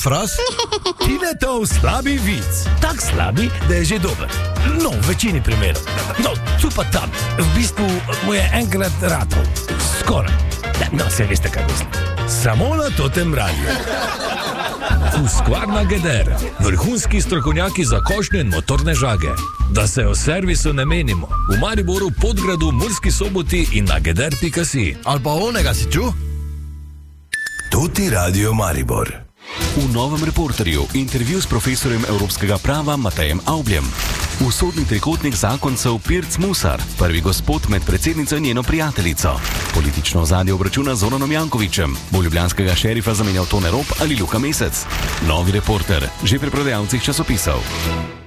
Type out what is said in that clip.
fraz? Tinetov slabi vic. Tak slabi, da je že dober. No, v večini primerov. No, tu pa tam. V bistvu mu je enkrat ratov. Skoraj. No, se veste, kaj mislim. Samo na Totem radiju. Husqvarna Geder. Vrhunski strokovnjaki za košnje in motorne žage. Da se o servisu ne menimo. V Mariboru, Podgradu, Murski Soboti in na geder.si. Ali pa onega si ču? Tuti Radio Maribor. V Novem Reporterju intervju s profesorjem evropskega prava Matejem Avbljem. Usodni trikotnik zakoncev Pirc Musar, prvi gospod med predsednico in njeno prijateljico. Politično ozadje obračuna z Zoranom Jankovićem, bo ljubljanskega šerifa zamenjal Tone Rop ali Luka Mesec. Novi Reporter, že pri prodajalcih časopisov.